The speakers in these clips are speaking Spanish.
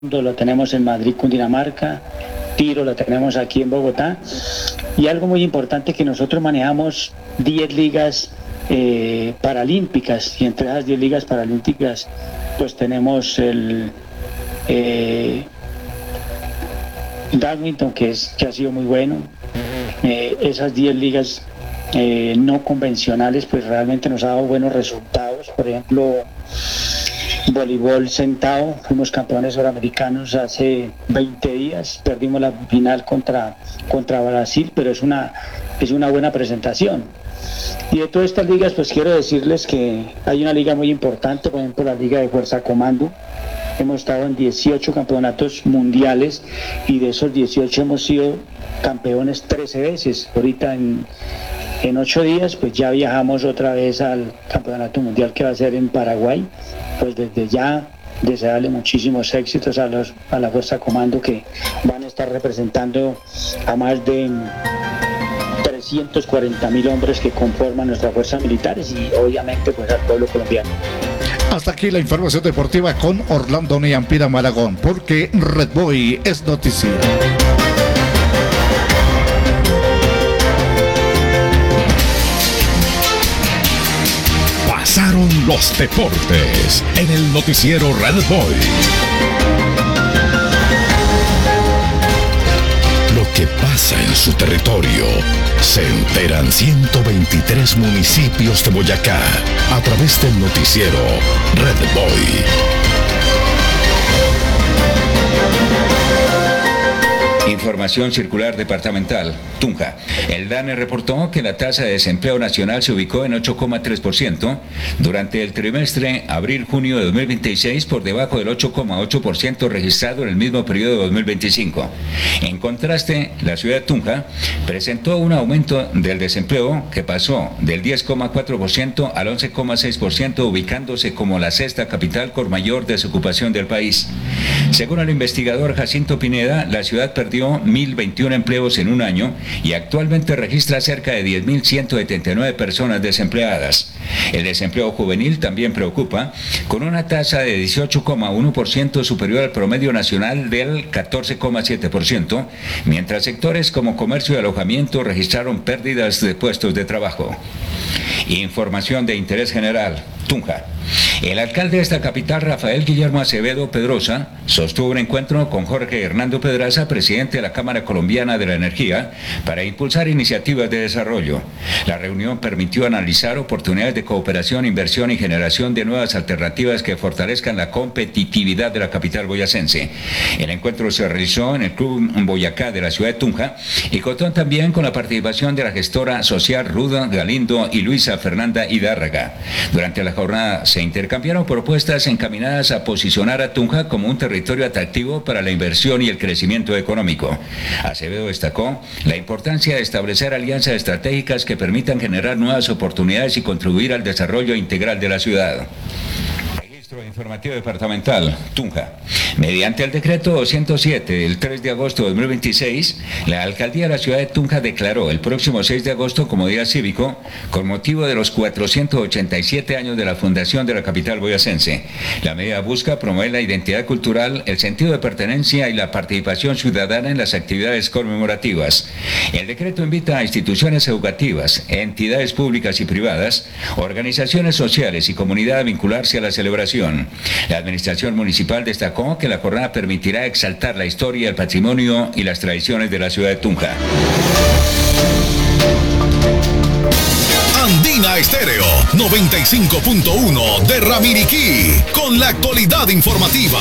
lo tenemos en Madrid, Cundinamarca, tiro lo tenemos aquí en Bogotá, y algo muy importante que nosotros manejamos 10 ligas paralímpicas, y entre esas 10 ligas paralímpicas pues tenemos el badminton que ha sido muy bueno. Esas 10 ligas no convencionales pues realmente nos ha dado buenos resultados. Por ejemplo, voleibol sentado, fuimos campeones suramericanos hace 20 días, perdimos la final contra Brasil, pero es una buena presentación. Y de todas estas ligas pues quiero decirles que hay una liga muy importante, por ejemplo la Liga de Fuerza Comando. Hemos estado en 18 campeonatos mundiales y de esos 18 hemos sido campeones 13 veces. Ahorita en 8 días pues ya viajamos otra vez al campeonato mundial que va a ser en Paraguay. Pues desde ya desearle muchísimos éxitos a la Fuerza Comando, que van a estar representando a más de 340.000 hombres que conforman nuestras fuerzas militares y obviamente pues al pueblo colombiano. Hasta aquí la información deportiva con Orlando Niampira Malagón, porque Red Boy es noticia. Pasaron los deportes en el noticiero Red Boy. Lo que pasa en su territorio se enteran 123 municipios de Boyacá a través del noticiero Red Boy. Información circular departamental. Tunja. El DANE reportó que la tasa de desempleo nacional se ubicó en 8,3% durante el trimestre abril-junio de 2026, por debajo del 8,8% registrado en el mismo periodo de 2025. En contraste, la ciudad de Tunja presentó un aumento del desempleo que pasó del 10,4% al 11,6%, ubicándose como la sexta capital con mayor desocupación del país. Según el investigador Jacinto Pineda, la ciudad perdió 1.021 empleos en un año y actualmente registra cerca de 10.179 personas desempleadas. El desempleo juvenil también preocupa, con una tasa de 18,1% superior al promedio nacional del 14,7%, mientras sectores como comercio y alojamiento registraron pérdidas de puestos de trabajo. Información de interés general. Tunja. El alcalde de esta capital, Rafael Guillermo Acevedo Pedrosa, sostuvo un encuentro con Jorge Hernando Pedraza, presidente de la Cámara Colombiana de la Energía, para impulsar iniciativas de desarrollo. La reunión permitió analizar oportunidades de cooperación, inversión y generación de nuevas alternativas que fortalezcan la competitividad de la capital boyacense. El encuentro se realizó en el Club Boyacá de la ciudad de Tunja y contó también con la participación de la gestora social Ruda Galindo y Luisa Fernanda Hidárraga. Durante la jornada se intercambiaron propuestas encaminadas a posicionar a Tunja como un territorio atractivo para la inversión y el crecimiento económico. Acevedo destacó la importancia de establecer alianzas estratégicas que permitan generar nuevas oportunidades y contribuir al desarrollo integral de la ciudad. Informativo departamental. Tunja. Mediante el decreto 207 del 3 de agosto de 2026, la alcaldía de la ciudad de Tunja declaró el próximo 6 de agosto como día cívico con motivo de los 487 años de la fundación de la capital boyacense. La medida busca promover la identidad cultural, el sentido de pertenencia y la participación ciudadana en las actividades conmemorativas. El decreto invita a instituciones educativas, entidades públicas y privadas, organizaciones sociales y comunidad a vincularse a la celebración. La administración municipal destacó que la jornada permitirá exaltar la historia, el patrimonio y las tradiciones de la ciudad de Tunja. Andina Estéreo 95.1 de Ramiriquí, con la actualidad informativa.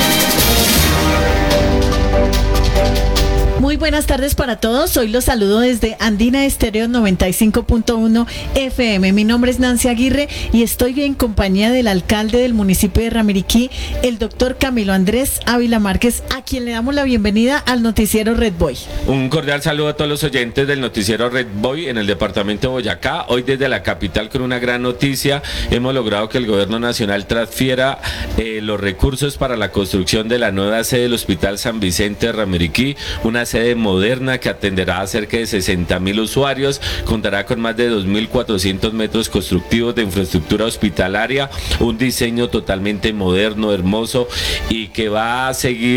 Muy buenas tardes para todos. Hoy los saludo desde Andina Estéreo 95.1 FM. Mi nombre es Nancy Aguirre y estoy en compañía del alcalde del municipio de Ramiriquí, el doctor Camilo Andrés Ávila Márquez, a quien le damos la bienvenida al noticiero Red Boy. Un cordial saludo a todos los oyentes del noticiero Red Boy en el departamento de Boyacá. Hoy desde la capital con una gran noticia. Hemos logrado que el gobierno nacional transfiera los recursos para la construcción de la nueva sede del Hospital San Vicente de Ramiriquí, una sede sede moderna que atenderá a cerca de 60.000 usuarios, contará con más de 2.400 metros constructivos de infraestructura hospitalaria, un diseño totalmente moderno, hermoso y que va a seguir